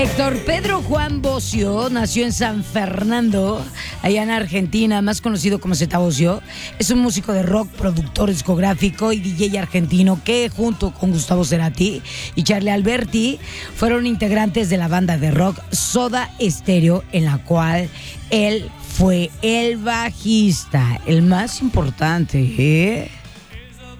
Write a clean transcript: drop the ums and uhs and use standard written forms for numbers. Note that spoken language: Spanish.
Héctor Pedro Juan Bocio nació en San Fernando, allá en Argentina, más conocido como Zeta Bocio. Es un músico de rock, productor discográfico y DJ argentino que junto con Gustavo Cerati y Charlie Alberti fueron integrantes de la banda de rock Soda Stereo, en la cual él fue el bajista, el más importante, ¿eh?